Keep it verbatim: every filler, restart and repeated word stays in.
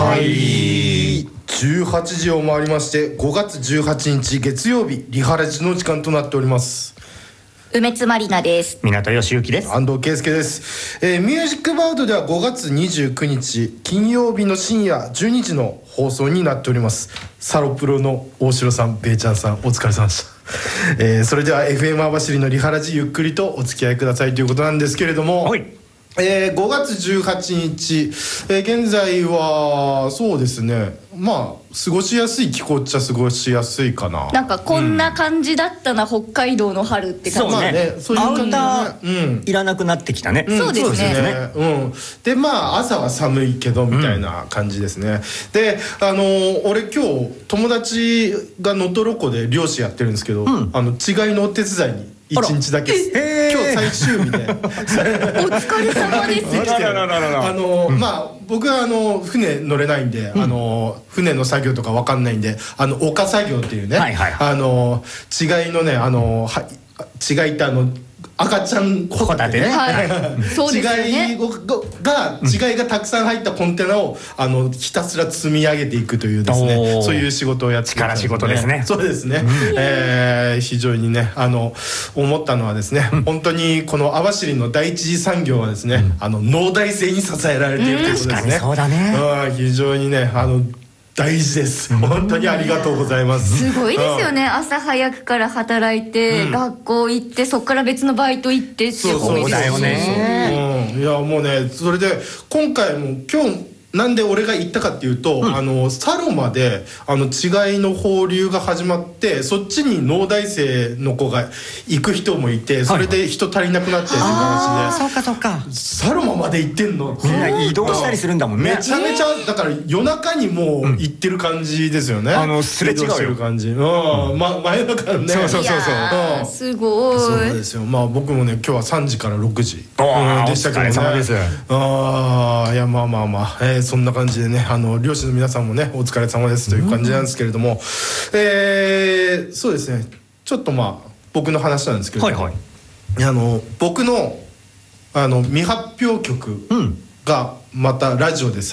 はいじゅうはちじを回りましてごがつじゅうはちにち月曜日リハラジの時間となっております。 梅津まりなです。 港義之です。 安藤圭介です、えー、ミュージックバードではごがつにじゅうくにち金曜日の深夜じゅうにじの放送になっております。サロプロの大城さん、ペイちゃんさん、お疲れ様でした、えー、それでは エフエム 網走のリハラジゆっくりとお付き合いくださいということなんですけれども、はい、えー、ごがつじゅうはちにち、えー、現在はそうですね、まあ過ごしやすい気候っちゃ過ごしやすいかな。 なんかこんな感じだったな、うん、北海道の春って感じ。 そうね、 そういう感じ、ね、 アウターいらなくなってきたね、 うん、そうですね、 うん、でまあ朝は寒いけどみたいな感じですね、うん、であのー、俺今日友達が能取湖で漁師やってるんですけど、うん、あの違いのお手伝いにいちにちだけ今日最終日でお疲れ様ですあの、うん、まあ僕はあの船乗れないんで、うん、あの船の作業とか分かんないんで、あの丘作業っていうね、はいはいはい、あの違いのね、あのは違いってあの赤ちゃんホタテね、はい、そうですよね、違いが違いがたくさん入ったコンテナをあのひたすら積み上げていくというですね、そういう仕事をやっていた、 力仕事ですね。 そうですね、うん、えー、非常にねあの思ったのはですね、うん、本当にこの網走の第一次産業はですね、うん、あの農大生に支えられているということですね。 確かにそうだね、 うん、非常にねあの大事です。本当にありがとうございます。 すごいですよね、うん、朝早くから働いて、うん、学校行ってそこから別のバイト行ってっていう。 そうだよね、 うん、いやもうね、それで今回も今日なんで俺が行ったかっていうと、うん、あのサロマであの違いの放流が始まって、そっちに農大生の子が行く人もいて、それで人足りなくなってっていう話で、 そうかそうか、 サロマまで行ってんの、 みんな移動したりするんだもんね。 めちゃめちゃだから夜中にもう行ってる感じですよね、うん、 あのすれ違うよ感じ、うん、ま、真夜中からね、 そうそうそうそう、 うん、すごい。 そうですよ。まあ僕もね今日はさんじからろくじ、うん、でしたけどね。 お疲れ様です。 ああ、いやまあまあまあ、えー、そんな感じでね、あの漁師の皆さんもねお疲れ様ですという感じなんですけれども、うん、えー、そうですね、ちょっとまあ僕の話なんですけれども、はいはい、あの僕のあの未発表曲がまたラジオで